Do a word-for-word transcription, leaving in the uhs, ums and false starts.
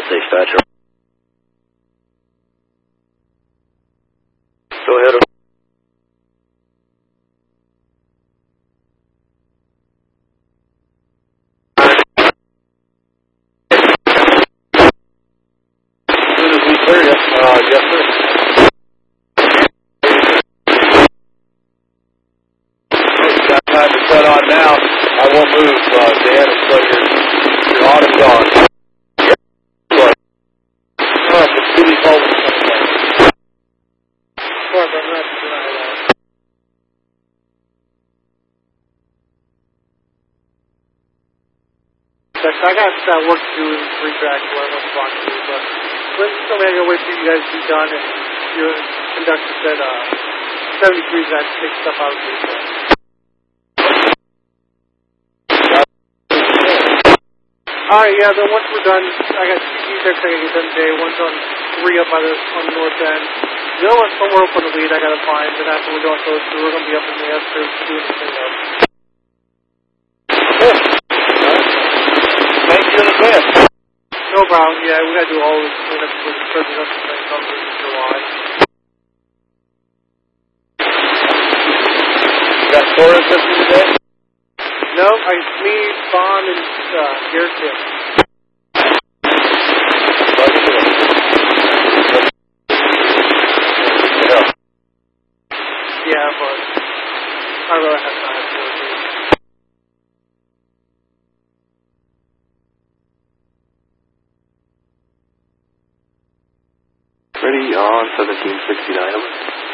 dispatcher. Go ahead. As soon as we clear you, uh, yes, sir. Got time to shut on now. I won't move, uh, Dan, until your, your autumn gone. What? Oh, the city told me something. Well, I'm not denying that. I got uh, work to do in three track where I'm going to walk through, but Lynn's still maybe wait for you guys to be done, and your conductor said uh, seventy-three is going to take stuff out of the vehicle. Alright, yeah, then once we're done, I got two checks I got to get done today. One's on three up by the, on the north end. The other one's somewhere up on the lead I got to find, and after we're done with those two, we're going to be up in the Esther doing the cleanup. Cool. Thank you in advance. No problem, yeah, we got to do all this cleanup before the presidential thing comes in July. You got storage with you today? No, it's me, Bon, and uh, Garrett Tim. Yeah, but I really have time to do it. Ready on seventeen sixty-nine.